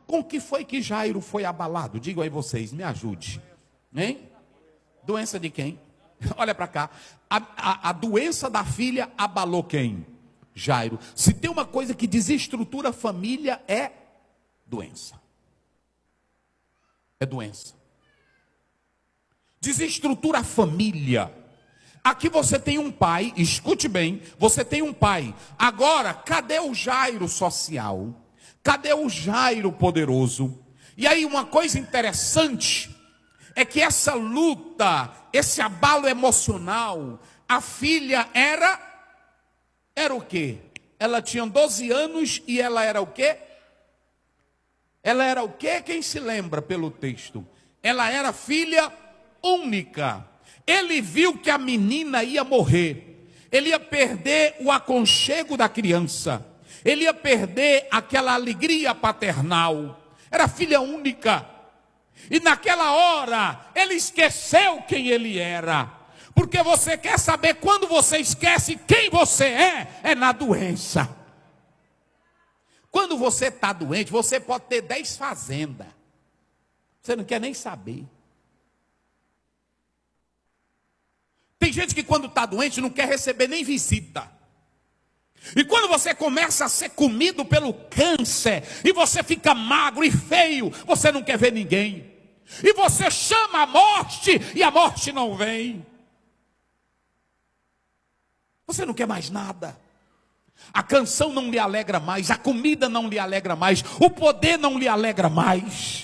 Com que foi que Jairo foi abalado? Digam aí vocês, me ajude. Hein? Doença de quem? Olha para cá. A doença da filha abalou quem? Jairo. Se tem uma coisa que desestrutura a família, é doença. É doença. Desestrutura a família. Aqui você tem um pai, escute bem, você tem um pai. Agora, cadê o Jairo social? Cadê o Jairo poderoso? E aí uma coisa interessante é que essa luta, esse abalo emocional, a filha era o quê? Ela tinha 12 anos e ela era o quê? Ela era o quê? Quem se lembra pelo texto? Ela era filha única. Ele viu que a menina ia morrer. Ele ia perder o aconchego da criança. Ele ia perder aquela alegria paternal. Era filha única. E naquela hora, ele esqueceu quem ele era. Porque você quer saber quando você esquece quem você é na doença. Quando você está doente, você pode ter 10 fazendas. Você não quer nem saber. Tem gente que quando está doente não quer receber nem visita. E quando você começa a ser comido pelo câncer, e você fica magro e feio, você não quer ver ninguém. E você chama a morte, e a morte não vem. Você não quer mais nada. A canção não lhe alegra mais, a comida não lhe alegra mais, o poder não lhe alegra mais.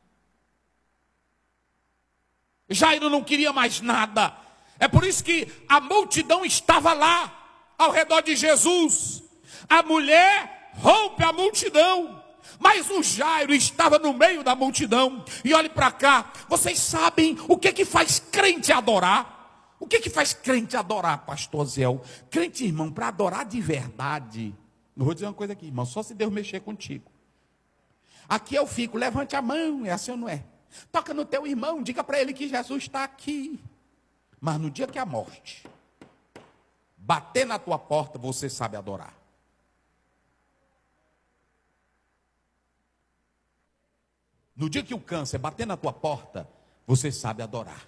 Jairo não queria mais nada. É por isso que a multidão estava lá, ao redor de Jesus. A mulher rompe a multidão, mas o Jairo estava no meio da multidão. E olhe para cá, vocês sabem o que faz crente adorar? O que faz crente adorar, pastor Zéu? Crente, irmão, para adorar de verdade. Eu vou dizer uma coisa aqui, irmão, só se Deus mexer contigo. Aqui eu fico, levante a mão, é assim ou não é? Toca no teu irmão, diga para ele que Jesus está aqui. Mas no dia que a morte bater na tua porta, você sabe adorar. No dia que o câncer bater na tua porta, você sabe adorar.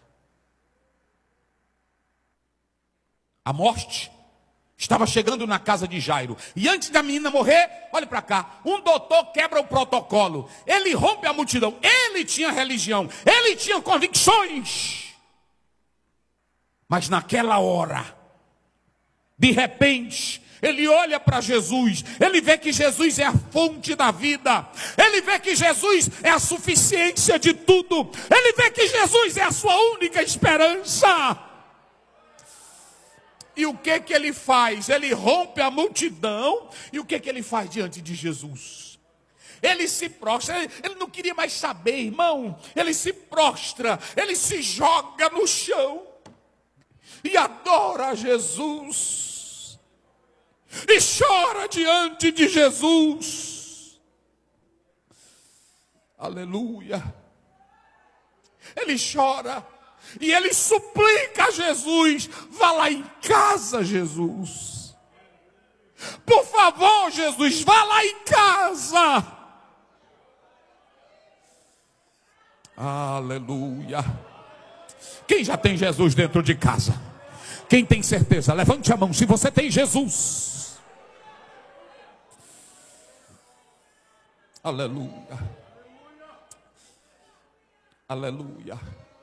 A morte estava chegando na casa de Jairo. E antes da menina morrer, olhe para cá, um doutor quebra o protocolo. Ele rompe a multidão. Ele tinha religião. Ele tinha convicções. Mas naquela hora, de repente, ele olha para Jesus, ele vê que Jesus é a fonte da vida, ele vê que Jesus é a suficiência de tudo, ele vê que Jesus é a sua única esperança. E o que ele faz? Ele rompe a multidão, e o que ele faz diante de Jesus? Ele se prostra, ele não queria mais saber, irmão, ele se prostra, ele se joga no chão, e adora Jesus, e chora diante de Jesus, aleluia, ele chora, e ele suplica a Jesus, vá lá em casa, Jesus, por favor, Jesus, vá lá em casa, aleluia. Quem já tem Jesus dentro de casa? Quem tem certeza? Levante a mão se você tem Jesus. Aleluia. Aleluia.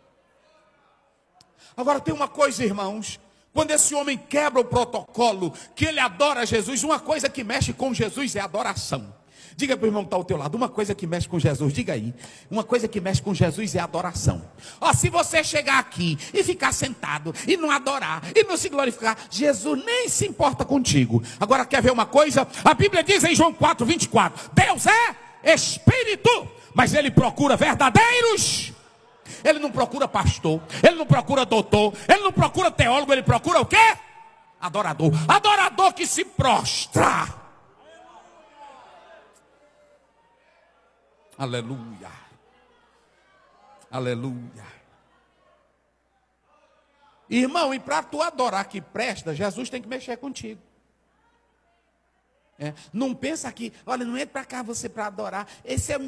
Agora tem uma coisa, irmãos. Quando esse homem quebra o protocolo, que ele adora Jesus, uma coisa que mexe com Jesus é adoração. Diga para o irmão que está ao teu lado, uma coisa que mexe com Jesus, diga aí. Uma coisa que mexe com Jesus é adoração. Ó, se você chegar aqui e ficar sentado e não adorar e não se glorificar, Jesus nem se importa contigo. Agora quer ver uma coisa? A Bíblia diz em João 4:24, Deus é Espírito, mas Ele procura verdadeiros. Ele não procura pastor, Ele não procura doutor, Ele não procura teólogo, Ele procura o quê? Adorador. Adorador que se prostra. Aleluia. Aleluia. Irmão, e para tu adorar que presta, Jesus tem que mexer contigo. Não pensa que, olha, não entra para cá você para adorar. Esse é